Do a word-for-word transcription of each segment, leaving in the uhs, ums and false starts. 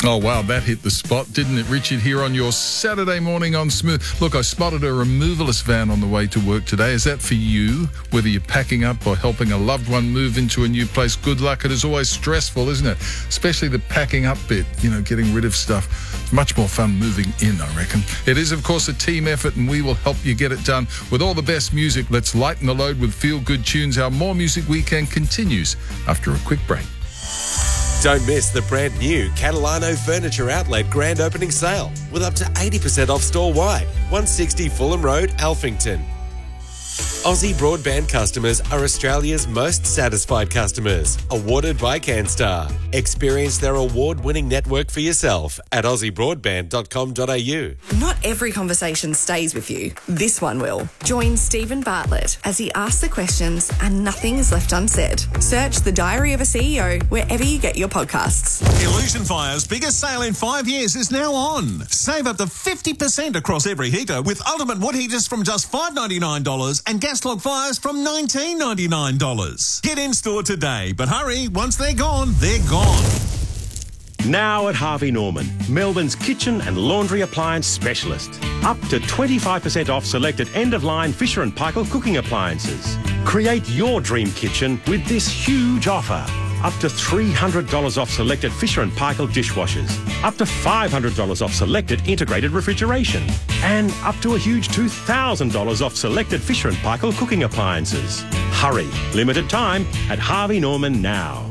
Oh, wow, that hit the spot, didn't it, Richard, here on your Saturday morning on Smooth. Look, I spotted a removalist van on the way to work today. Is that for you? Whether you're packing up or helping a loved one move into a new place, good luck. It is always stressful, isn't it? Especially the packing up bit, you know, getting rid of stuff. It's much more fun moving in, I reckon. It is, of course, a team effort, and we will help you get it done with all the best music. Let's lighten the load with feel-good tunes. Our More Music Weekend continues after a quick break. Don't miss the brand new Catalano Furniture Outlet grand opening sale with up to eighty percent off store-wide. one sixty Fulham Road, Alphington. Aussie Broadband customers are Australia's most satisfied customers. Awarded by CanStar. Experience their award-winning network for yourself at aussie broadband dot com dot a u. Not every conversation stays with you. This one will. Join Stephen Bartlett as he asks the questions and nothing is left unsaid. Search The Diary of a C E O wherever you get your podcasts. Illusion Fire's biggest sale in five years is now on. Save up to fifty percent across every heater with ultimate wood heaters from just five dollars ninety-nine and gas log fires from nineteen dollars ninety-nine. Get in store today, but hurry, once they're gone, they're gone. Now at Harvey Norman, Melbourne's kitchen and laundry appliance specialist. Up to twenty-five percent off selected end-of-line Fisher and Paykel cooking appliances. Create your dream kitchen with this huge offer. Up to three hundred dollars off selected Fisher and Paykel dishwashers. Up to five hundred dollars off selected integrated refrigeration. And up to a huge two thousand dollars off selected Fisher and Paykel cooking appliances. Hurry, limited time at Harvey Norman now.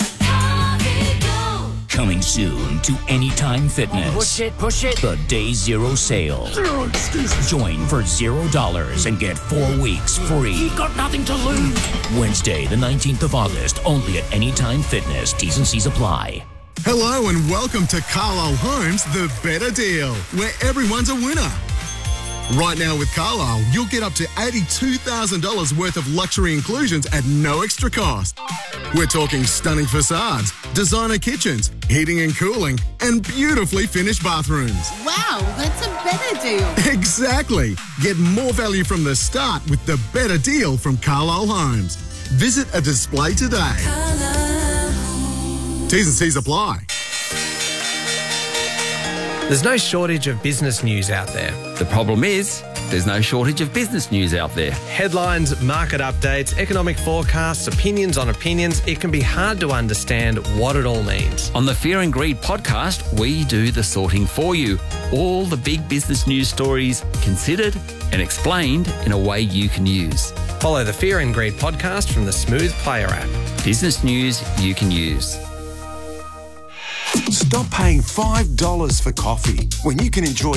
Coming soon to Anytime Fitness. Push it, push it. The Day Zero Sale. Zero excuses. Join for zero dollars and get four weeks free. You've got nothing to lose. Wednesday, the nineteenth of August, only at Anytime Fitness. T's and C's apply. Hello and welcome to Carlisle Homes, the better deal, where everyone's a winner. Right now with Carlisle, you'll get up to eighty-two thousand dollars worth of luxury inclusions at no extra cost. We're talking stunning facades, designer kitchens, heating and cooling, and beautifully finished bathrooms. Wow, that's a better deal. Exactly. Get more value from the start with the better deal from Carlisle Homes. Visit a display today. T's and C's apply. There's no shortage of business news out there. The problem is, there's no shortage of business news out there. Headlines, market updates, economic forecasts, opinions on opinions. It can be hard to understand what it all means. On the Fear and Greed podcast, we do the sorting for you. All the big business news stories considered and explained in a way you can use. Follow the Fear and Greed podcast from the Smooth Player app. Business news you can use. Stop paying five dollars for coffee when you can enjoy